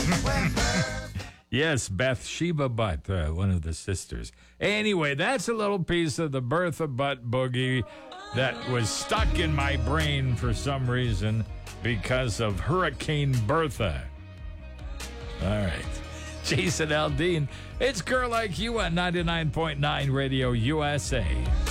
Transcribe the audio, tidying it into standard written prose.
Yes, Bathsheba Butt, one of the sisters. Anyway, that's a little piece of the Bertha Butt boogie that was stuck in my brain for some reason because of Hurricane Bertha. All right. Jason Aldean, it's Girl Like You on 99.9 Radio USA.